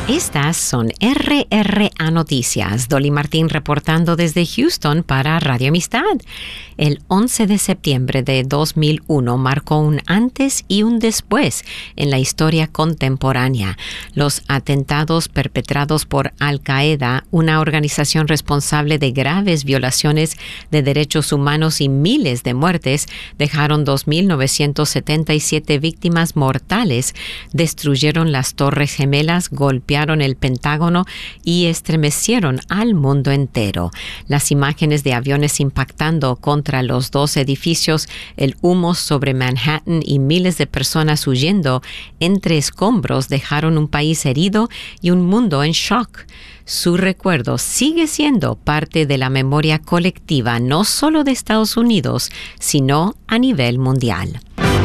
Estas son RRA Noticias. Dolly Martín reportando desde Houston para Radio Amistad. El 11 de septiembre de 2001 marcó un antes y un después en la historia contemporánea. Los atentados perpetrados por Al-Qaeda, una organización responsable de graves violaciones de derechos humanos y miles de muertes, dejaron 2.977 víctimas mortales, destruyeron las Torres Gemelas, golpearon el Pentágono y estremecieron al mundo entero. Las imágenes de aviones impactando contra los dos edificios, el humo sobre Manhattan y miles de personas huyendo entre escombros dejaron un país herido y un mundo en shock. Su recuerdo sigue siendo parte de la memoria colectiva, no solo de Estados Unidos, sino a nivel mundial.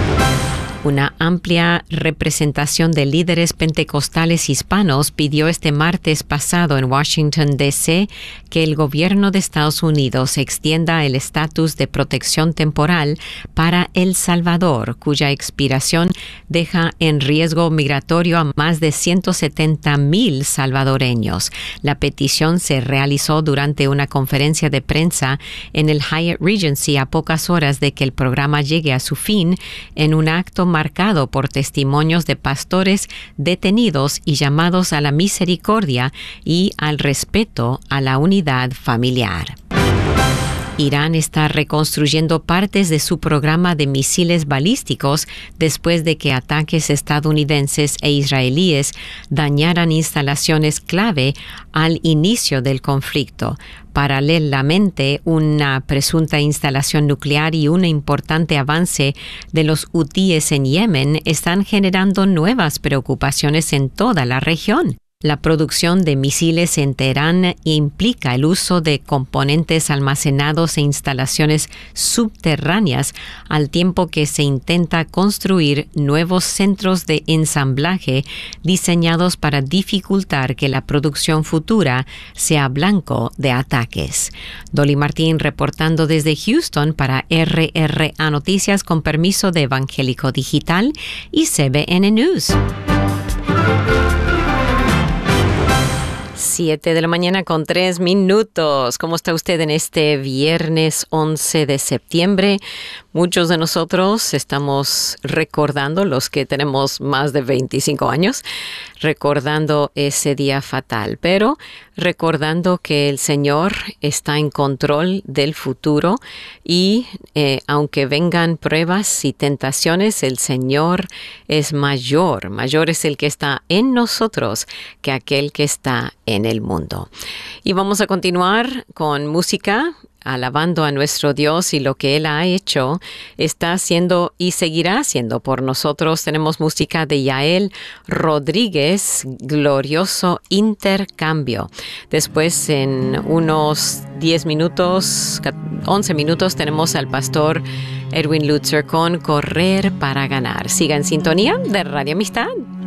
Una amplia representación de líderes pentecostales hispanos pidió este martes pasado en Washington, D.C., que el gobierno de Estados Unidos extienda el estatus de protección temporal para El Salvador, cuya expiración deja en riesgo migratorio a más de 170,000 salvadoreños. La petición se realizó durante una conferencia de prensa en el Hyatt Regency a pocas horas de que el programa llegue a su fin, en un acto marcado por testimonios de pastores detenidos y llamados a la misericordia y al respeto a la unidad familiar. Irán está reconstruyendo partes de su programa de misiles balísticos después de que ataques estadounidenses e israelíes dañaran instalaciones clave al inicio del conflicto. Paralelamente, una presunta instalación nuclear y un importante avance de los hutíes en Yemen están generando nuevas preocupaciones en toda la región. La producción de misiles en Teherán implica el uso de componentes almacenados en instalaciones subterráneas, al tiempo que se intenta construir nuevos centros de ensamblaje diseñados para dificultar que la producción futura sea blanco de ataques. Dolly Martín reportando desde Houston para RRA Noticias con permiso de Evangélico Digital y CBN News. 7 de la mañana con 3 minutos. ¿Cómo está usted en este viernes 11 de septiembre? Muchos de nosotros estamos recordando, los que tenemos más de 25 años, recordando ese día fatal, pero recordando que el Señor está en control del futuro y aunque vengan pruebas y tentaciones, el Señor es mayor. Mayor es el que está en nosotros que aquel que está en el mundo. Y vamos a continuar con música, alabando a nuestro Dios y lo que Él ha hecho, está haciendo y seguirá haciendo por nosotros. Tenemos música de Yael Rodríguez, Glorioso Intercambio. Después, en unos 10 minutos, 11 minutos, tenemos al pastor Erwin Lutzer con Correr para Ganar. Siga en sintonía de Radio Amistad.